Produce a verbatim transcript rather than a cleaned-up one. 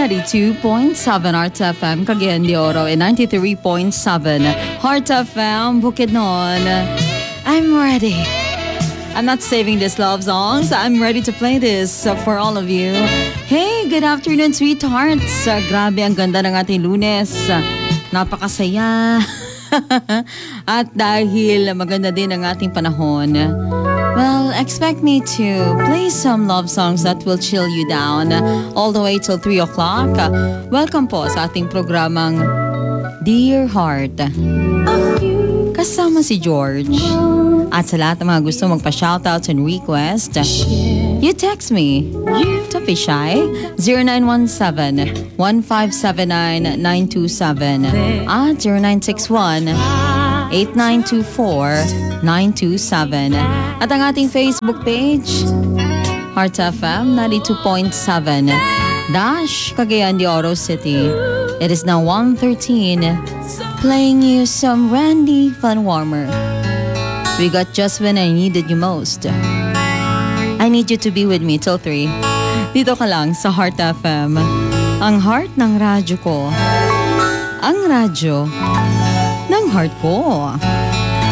ninety-two point seven Heart F M, Cagayan de Oro, and ninety-three point seven Heart F M, Bukidnon. I'm ready. I'm not saving this love songs. I'm ready to play this for all of you. Hey, good afternoon, sweethearts. Uh, grabe, ang ganda ng ating Lunes. Uh, napakasaya. At dahil maganda din ang ating panahon, well, expect me to play some love songs that will chill you down all the way till three o'clock. Welcome po sa ating programang Dear Heart. Kasama si George. At sa lahat ng mga gusto magpa-shoutouts and request, you text me. Don't be shy. zero nine one seven, one five seven nine, nine two seven at zero nine six one, eight nine two four, nine two seven. At ang ating Facebook page, Heart F M ninety-two point seven Dash, Cagayan de Oro City. It is now one thirteen, playing you some Randy Van Warmer. We got just when I needed you most. I need you to be with me till three. Dito ka lang sa Heart F M, ang heart ng radyo ko. Ang radyo ng heart ko.